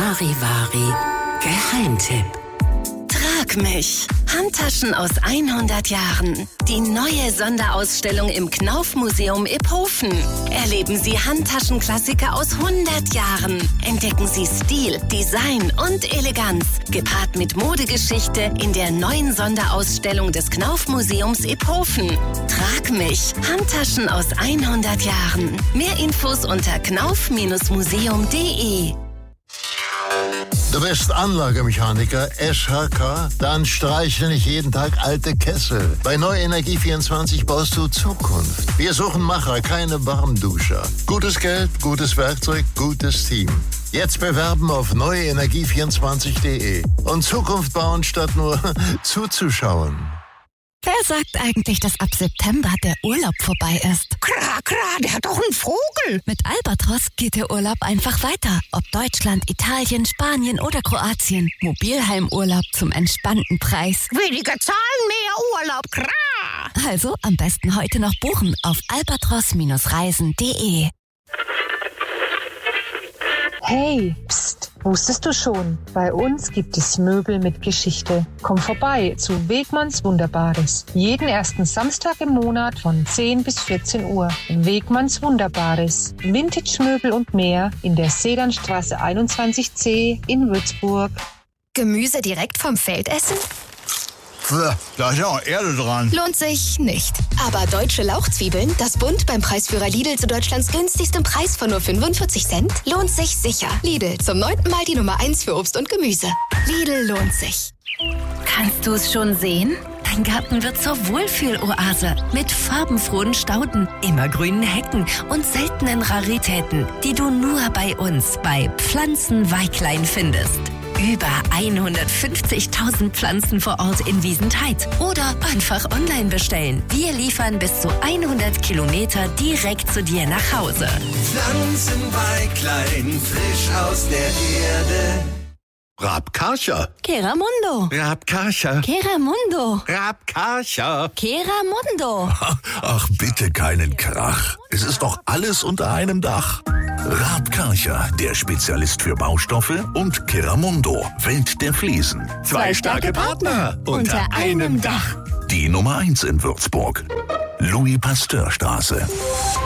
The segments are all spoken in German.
Charivari Geheimtipp. Trag mich. Handtaschen aus 100 Jahren. Die neue Sonderausstellung im Knauf-Museum Iphofen. Erleben Sie Handtaschenklassiker aus 100 Jahren. Entdecken Sie Stil, Design und Eleganz. Gepaart mit Modegeschichte in der neuen Sonderausstellung des Knauf-Museums Iphofen. Trag mich. Handtaschen aus 100 Jahren. Mehr Infos unter knauf-museum.de. Du bist Anlagemechaniker, SHK? Dann streichle nicht jeden Tag alte Kessel. Bei Neue Energie 24 baust du Zukunft. Wir suchen Macher, keine Warmduscher. Gutes Geld, gutes Werkzeug, gutes Team. Jetzt bewerben auf neuenergie24.de und Zukunft bauen, statt nur zuzuschauen. Wer sagt eigentlich, dass ab September der Urlaub vorbei ist? Klar, der hat doch einen Vogel. Mit Albatros geht der Urlaub einfach weiter. Ob Deutschland, Italien, Spanien oder Kroatien. Mobilheimurlaub zum entspannten Preis. Weniger zahlen, mehr Urlaub, klar. Also am besten heute noch buchen auf albatros-reisen.de. Hey, psst, wusstest du schon? Bei uns gibt es Möbel mit Geschichte. Komm vorbei zu Wegmanns Wunderbares. Jeden ersten Samstag im Monat von 10 bis 14 Uhr. Wegmanns Wunderbares. Vintage-Möbel und mehr in der Sedanstraße 21C in Würzburg. Gemüse direkt vom Feld essen? Da ist ja auch Erde dran. Lohnt sich nicht. Aber deutsche Lauchzwiebeln, das Bund beim Preisführer Lidl zu Deutschlands günstigstem Preis von nur 45 Cent, lohnt sich sicher. Lidl, zum 9. Mal die Nummer 1 für Obst und Gemüse. Lidl lohnt sich. Kannst du es schon sehen? Dein Garten wird zur Wohlfühloase mit farbenfrohen Stauden, immergrünen Hecken und seltenen Raritäten, die du nur bei uns bei Pflanzenweiklein findest. Über 150.000 Pflanzen vor Ort in Wiesentheid. Oder einfach online bestellen. Wir liefern bis zu 100 Kilometer direkt zu dir nach Hause. Pflanzenweiklein, frisch aus der Erde. Rabkarcher. Keramundo. Rabkarcher. Keramundo. Rabkarcher. Keramundo. Ach, bitte keinen Krach. Es ist doch alles unter einem Dach. Rabkarcher, der Spezialist für Baustoffe, und Keramundo, Welt der Fliesen. Zwei starke Partner unter einem Dach. Die Nummer 1 in Würzburg. Louis-Pasteur-Straße.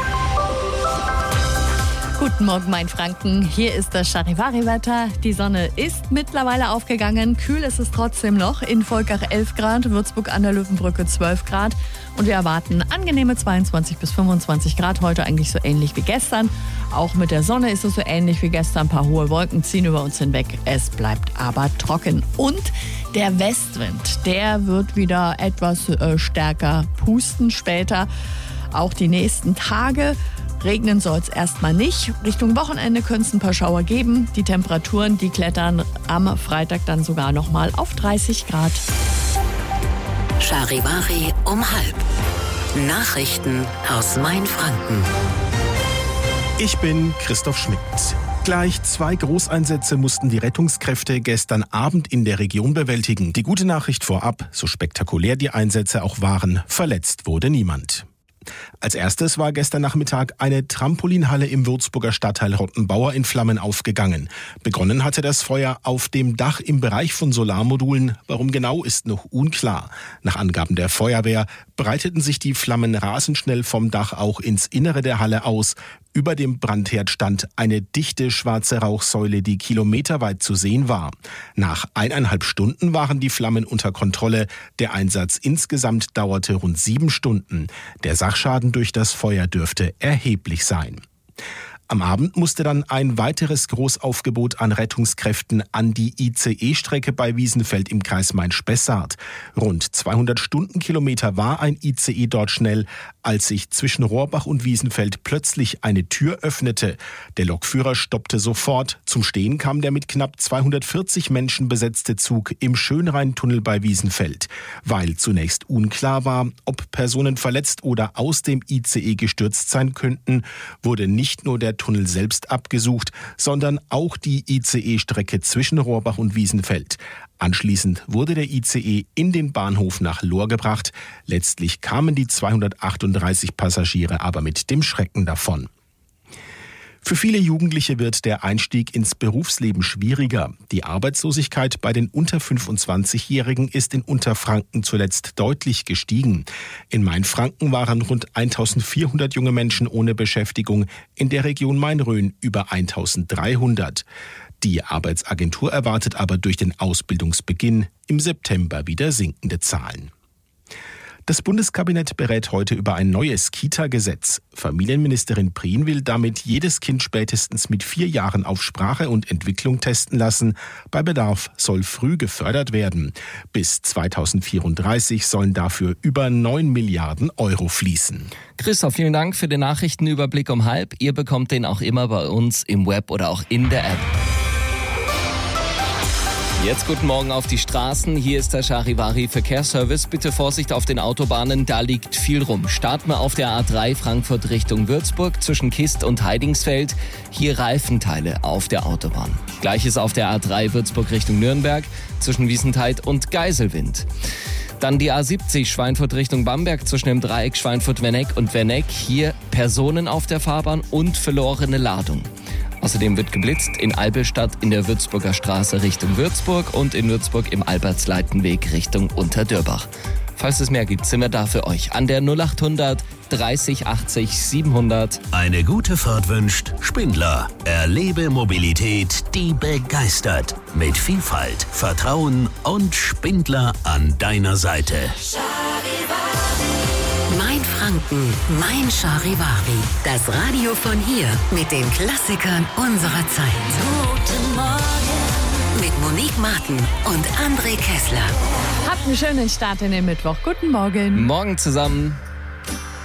Guten Morgen, mein Franken. Hier ist das Charivari-Wetter. Die Sonne ist mittlerweile aufgegangen. Kühl ist es trotzdem noch. In Volkach 11 Grad, Würzburg an der Löwenbrücke 12 Grad. Und wir erwarten angenehme 22 bis 25 Grad. Heute eigentlich so ähnlich wie gestern. Auch mit der Sonne ist es so ähnlich wie gestern. Ein paar hohe Wolken ziehen über uns hinweg. Es bleibt aber trocken. Und der Westwind, der wird wieder etwas stärker pusten später. Auch die nächsten Tage. Regnen soll es erstmal nicht. Richtung Wochenende können es ein paar Schauer geben. Die Temperaturen, die klettern am Freitag dann sogar nochmal auf 30 Grad. Charivari um 12:30. Nachrichten aus Mainfranken. Ich bin Christoph Schmidt. Gleich 2 Großeinsätze mussten die Rettungskräfte gestern Abend in der Region bewältigen. Die gute Nachricht vorab, so spektakulär die Einsätze auch waren, verletzt wurde niemand. Als erstes war gestern Nachmittag eine Trampolinhalle im Würzburger Stadtteil Rottenbauer in Flammen aufgegangen. Begonnen hatte das Feuer auf dem Dach im Bereich von Solarmodulen. Warum genau, ist noch unklar. Nach Angaben der Feuerwehr breiteten sich die Flammen rasend schnell vom Dach auch ins Innere der Halle aus. Über dem Brandherd stand eine dichte schwarze Rauchsäule, die kilometerweit zu sehen war. Nach 1,5 Stunden waren die Flammen unter Kontrolle. Der Einsatz insgesamt dauerte rund 7 Stunden. Der Sachschaden durch das Feuer dürfte erheblich sein. Am Abend musste dann ein weiteres Großaufgebot an Rettungskräften an die ICE-Strecke bei Wiesenfeld im Kreis Main-Spessart. Rund 200 Stundenkilometer war ein ICE dort schnell, als sich zwischen Rohrbach und Wiesenfeld plötzlich eine Tür öffnete. Der Lokführer stoppte sofort. Zum Stehen kam der mit knapp 240 Menschen besetzte Zug im Schönrheintunnel bei Wiesenfeld. Weil zunächst unklar war, ob Personen verletzt oder aus dem ICE gestürzt sein könnten, wurde nicht nur der Tunnel selbst abgesucht, sondern auch die ICE-Strecke zwischen Rohrbach und Wiesenfeld. Anschließend wurde der ICE in den Bahnhof nach Lohr gebracht. Letztlich kamen die 238 Passagiere aber mit dem Schrecken davon. Für viele Jugendliche wird der Einstieg ins Berufsleben schwieriger. Die Arbeitslosigkeit bei den unter 25-Jährigen ist in Unterfranken zuletzt deutlich gestiegen. In Mainfranken waren rund 1400 junge Menschen ohne Beschäftigung, in der Region Main-Rhön über 1300. Die Arbeitsagentur erwartet aber durch den Ausbildungsbeginn im September wieder sinkende Zahlen. Das Bundeskabinett berät heute über ein neues Kita-Gesetz. Familienministerin Prien will damit jedes Kind spätestens mit 4 Jahren auf Sprache und Entwicklung testen lassen. Bei Bedarf soll früh gefördert werden. Bis 2034 sollen dafür über 9 Milliarden Euro fließen. Christoph, vielen Dank für den Nachrichtenüberblick um 12:30. Ihr bekommt den auch immer bei uns im Web oder auch in der App. Jetzt guten Morgen auf die Straßen. Hier ist der Charivari Verkehrsservice. Bitte Vorsicht auf den Autobahnen, da liegt viel rum. Starten wir auf der A3 Frankfurt Richtung Würzburg zwischen Kist und Heidingsfeld. Hier Reifenteile auf der Autobahn. Gleiches auf der A3 Würzburg Richtung Nürnberg zwischen Wiesenthal und Geiselwind. Dann die A70 Schweinfurt Richtung Bamberg zwischen dem Dreieck Schweinfurt-Werneck und Werneck. Hier Personen auf der Fahrbahn und verlorene Ladung. Außerdem wird geblitzt in Albelstadt in der Würzburger Straße Richtung Würzburg und in Würzburg im Albertsleitenweg Richtung Unterdörbach. Falls es mehr gibt, sind wir da für euch an der 0800 30 80 700. Eine gute Fahrt wünscht Spindler. Erlebe Mobilität, die begeistert. Mit Vielfalt, Vertrauen und Spindler an deiner Seite. Mein Franken, mein Charivari. Das Radio von hier mit den Klassikern unserer Zeit. Guten Morgen. Mit Monique Martin und André Kessler. Habt einen schönen Start in den Mittwoch. Guten Morgen. Morgen zusammen.